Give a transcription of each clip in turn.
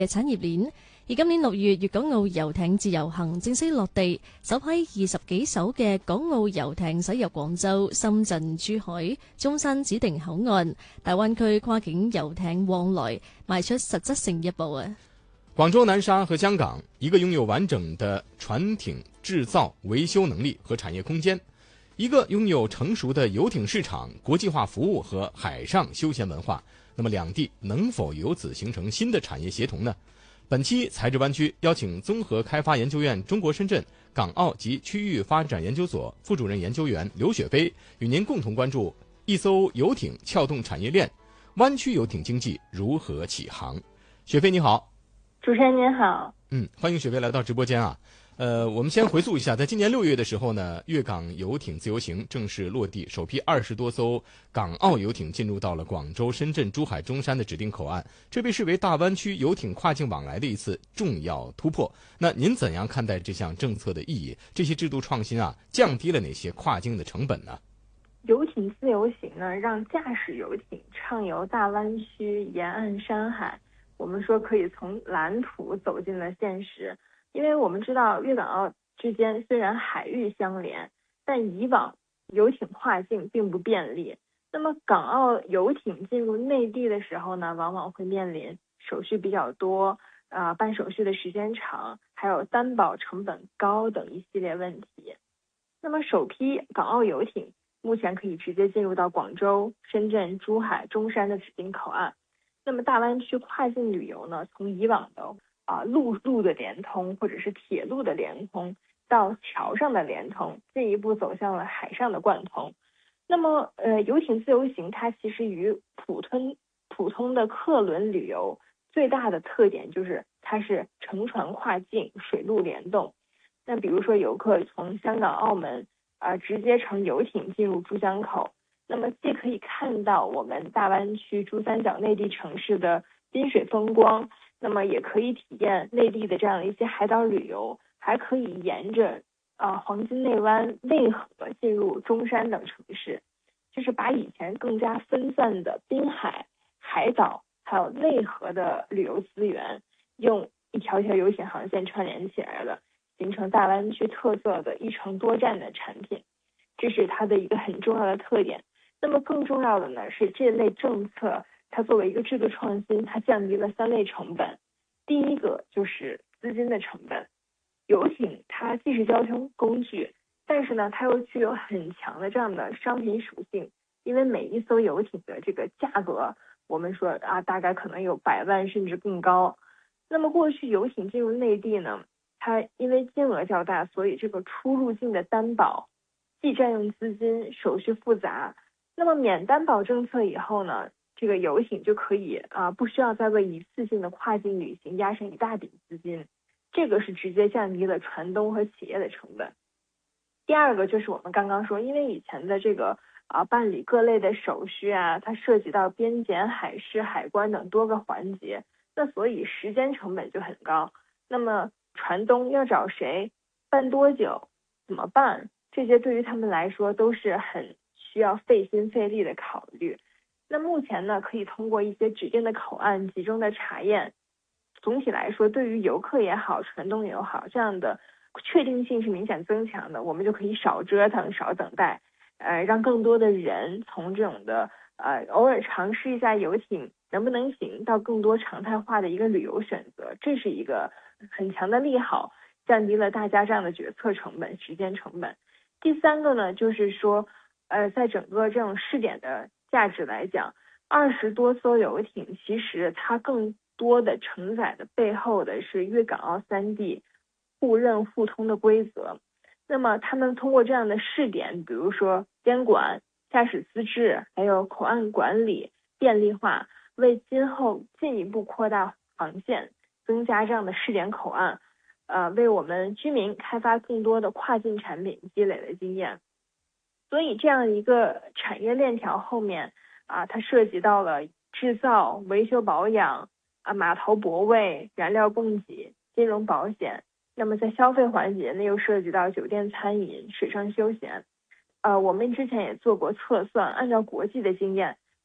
嘅產業鏈。而今年6月，粵港澳遊艇自由行正式落地，首批20幾艘嘅港澳遊艇駛入廣州、深圳、珠海、中山指定口岸，大灣區跨境遊艇往來邁出實質性一步啊！ 廣州南沙和香港，一個擁有完整的船艇製造、維修能力和產業空間，一個擁有成熟的遊艇市場、國際化服務和海上休閒文化。那麼兩地能否由此形成新的產業協同呢？本期財智灣區邀請綜合開發研究院中國深圳港澳及區域發展研究所副主任研究員劉雪飛，與您共同關注一艘遊艇撬動產業鏈，灣區遊艇經濟如何起航。雪飛你好。 主持人您好。 歡迎雪飛來到直播間啊。我們先回溯一下，在今年6月的時候呢，粵港遊艇自由行正式落地，首批20多艘港澳遊艇進入到了廣州、深圳、珠海、中山的指定口岸，這被視為大灣區遊艇跨境往來的一次重要突破。那您怎樣看待這項政策的意義？這些制度創新啊，降低了哪些跨境的成本呢？ 遊艇自由行呢，讓駕駛遊艇暢遊大灣區沿岸山海，我們說可以從藍圖走進了現實。因為我們知道粵港澳之間雖然海域相連，但以往遊艇跨境並不便利。那麼港澳遊艇進入內地的時候呢，往往會面臨手續比較多，辦手續的時間長，還有擔保成本高等一系列問題。那麼首批港澳遊艇目前可以直接進入到廣州、深圳、珠海、中山的指定口岸。那麼大灣區跨境旅遊呢，從以往的陸路的連通或者是鐵路的連通到橋上的連通，進一步走向了海上的貫通。那麼遊艇自由行它其實與普通的客輪旅遊最大的特點就是它是乘船跨境，水陸聯動。那比如說遊客從香港、澳門直接乘遊艇進入珠江口，那麼既可以看到我們大灣區珠三角內地城市的濱水風光，那麼也可以體驗內地的這樣的一些海島旅遊，還可以沿着黃金內灣、內河進入中山等城市，就是把以前更加分散的濱海、海島還有內河的旅遊資源，用一條條遊艇航線串聯起來了，形成大灣區特色的一程多站的產品，這是它的一個很重要的特點。那麼更重要的呢，是這類政策它作為一個制度創新，它降低了3類成本。第一個就是資金的成本。遊艇它既是交通工具，但是呢，它又具有很強的這樣的商品屬性，因為每一艘遊艇的這個價格，我們說大概可能有100萬甚至更高。那麼過去遊艇進入內地呢，它因為金額較大，所以這個出入境的擔保既佔用資金，手續複雜。那麼免擔保政策以後呢，這個遊艇就可以不需要再為一次性的跨境旅行壓上一大筆資金，這個是直接降低了船東和企業的成本。第二個就是我們剛剛說，因為以前的這個辦理各類的手續它涉及到邊檢、海事、海關等多個環節，那所以時間成本就很高。那麼船東要找誰，辦多久，怎麼辦，這些對於他們來說都是很需要費心費力的考慮。那目前呢，可以通過一些指定的口岸集中的查驗，總體來說，對於遊客也好，船東也好，這樣的確定性是明顯增強的。我們就可以少折騰、少等待，讓更多的人從這種的偶爾嘗試一下遊艇能不能行，到更多常態化的一個旅遊選擇，這是一個很強的利好，降低了大家這樣的決策成本、時間成本。第三個呢，就是說，在整個這種試點的價值來講，20多艘遊艇其實它更多的承載的背後的是粵港澳3地互認互通的規則。那麼他們通過這樣的試點，比如說監管、駕駛資質，還有口岸管理便利化，為今後進一步擴大航線、增加這樣的試點口岸，為我們居民開發更多的跨境產品積累了經驗。所以這樣一個產業鏈條後面它涉及到了製造、維修保養、碼頭泊位、燃料供給、金融保險。那麼在消費環節呢，又涉及到酒店餐飲、水上休閒。我們之前也做過測算，按照國際的經驗，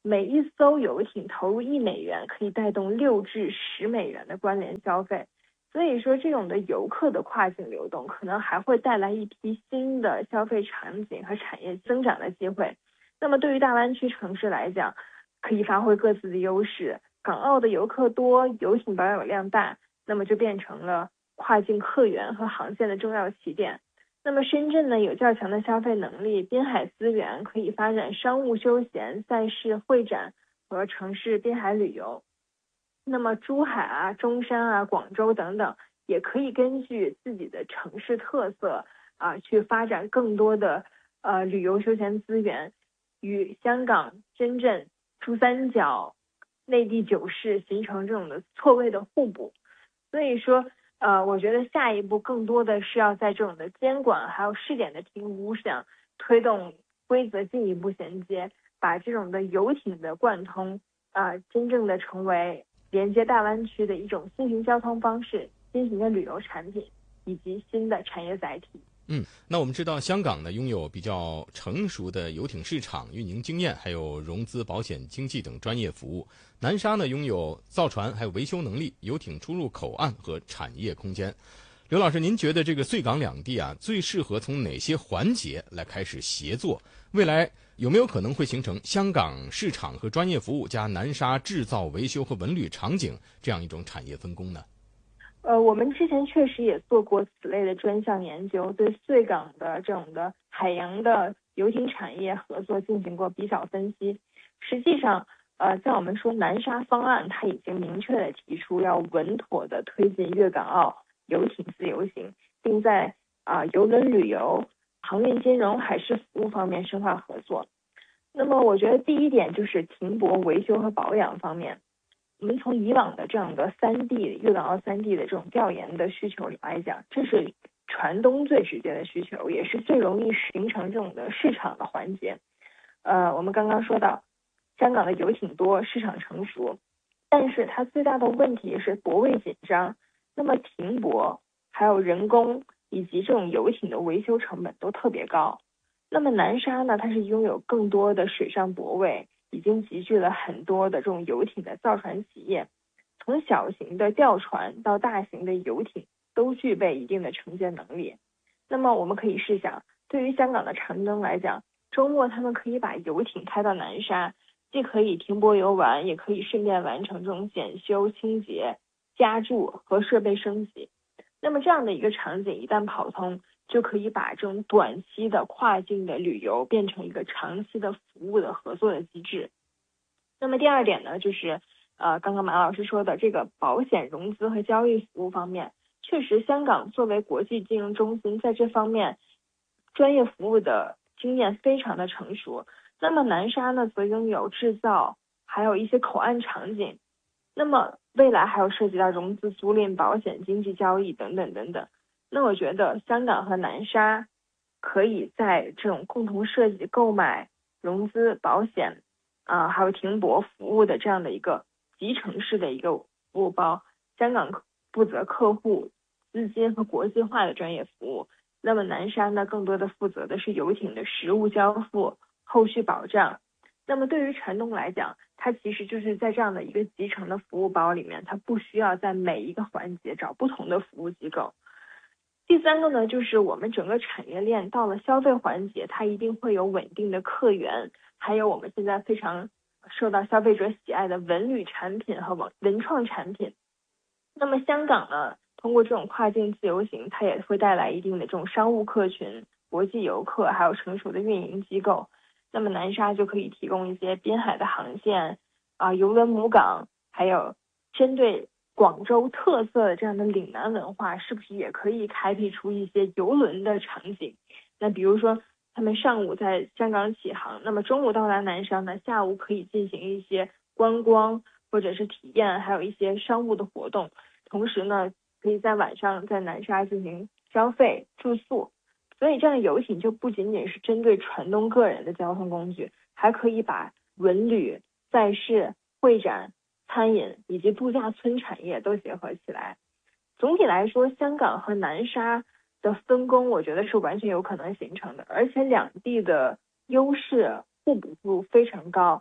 每一艘游艇投入$1可以带动6至10美元的关联消费。所以说这种的游客的跨境流动可能还会带来一批新的消费场景和产业增长的机会。那么对于大湾区城市来讲，可以发挥各自的优势，港澳的游客多，游艇保有量大，那么就变成了跨境客源和航线的重要起点。那么深圳呢，有较强的消费能力，滨海资源，可以发展商务休闲、赛事会展和城市滨海旅游。那么珠海啊、中山啊、广州等等，也可以根据自己的城市特色去发展更多的旅游休闲资源，与香港、深圳、珠三角、内地9市形成这种的错位的互补。所以说我觉得下一步更多的是要在这种的监管还有试点的评估上推动规则进一步衔接，把这种的游艇的贯通真正的成为连接大湾区的一种新型交通方式、新型的旅游产品以及新的产业载体。 那我们知道香港呢拥有比较成熟的游艇市场运营经验，还有融资、保险、经纪等专业服务。南沙呢拥有造船还有维修能力、游艇出入口岸和产业空间。刘老师，您觉得这个穗港两地最适合从哪些环节来开始协作？未来有没有可能会形成香港市场和专业服务加南沙制造、维修和文旅场景这样一种产业分工呢？ 我们之前确实也做过此类的专项研究，对穗港的这种的海洋的游艇产业合作进行过比较分析。实际上，在我们说南沙方案，它已经明确的提出要稳妥的推进粤港澳游艇自由行，并在邮轮旅游、航运金融、海事服务方面深化合作。那么我觉得第一点就是停泊、维修和保养方面。我们从以往的这样的粤港澳3地的这种调研的需求来讲，这是船东最直接的需求，也是最容易形成这种的市场的环节。我们刚刚说到香港的游艇多，市场成熟，但是它最大的问题是泊位紧张，那么停泊还有人工以及这种游艇的维修成本都特别高。那么南沙呢，它是拥有更多的水上泊位，已经集聚了很多的这种游艇的造船企业，从小型的吊船到大型的游艇都具备一定的承接能力。那么我们可以试想，对于香港的船东来讲，周末他们可以把游艇开到南沙，既可以停泊游玩，也可以顺便完成这种检修、清洁、加注和设备升级。那么这样的一个场景一旦跑通，就可以把这种短期的跨境的旅游变成一个长期的服务的合作的机制。那么第二点呢，就是刚刚马老师说的这个保险、融资和交易服务方面，确实香港作为国际金融中心，在这方面专业服务的经验非常的成熟。那么南沙呢，则拥有制造，还有一些口岸场景。那么未来还有涉及到融资、租赁、保险、经济交易等等等等。那我觉得香港和南沙可以在这种共同设计、购买、融资、保险还有停泊服务的这样的一个集成式的一个服务包。香港负责客户、资金和国际化的专业服务，那么南沙呢，更多的负责的是游艇的实物交付、后续保障。那么对于船东来讲，它其实就是在这样的一个集成的服务包里面，它不需要在每一个环节找不同的服务机构。第三个呢，就是我们整个产业链到了消费环节，它一定会有稳定的客源，还有我们现在非常受到消费者喜爱的文旅产品和文创产品。那么香港呢，通过这种跨境自由行，它也会带来一定的这种商务客群、国际游客，还有成熟的运营机构。那么南沙就可以提供一些滨海的航线邮轮母港，还有针对广州特色的这样的岭南文化，是不是也可以开辟出一些邮轮的场景？那比如说他们上午在香港起航，那么中午到达南沙呢，下午可以进行一些观光或者是体验，还有一些商务的活动，同时呢可以在晚上在南沙进行消费住宿。所以这样的游艇就不仅仅是针对船东个人的交通工具，还可以把文旅、赛事、会展、餐饮以及度假村产业都结合起来。总体来说，香港和南沙的分工我觉得是完全有可能形成的，而且两地的优势互补度非常高。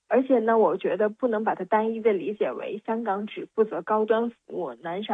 而且呢，我觉得不能把它单一的理解为香港只负责高端服务，南沙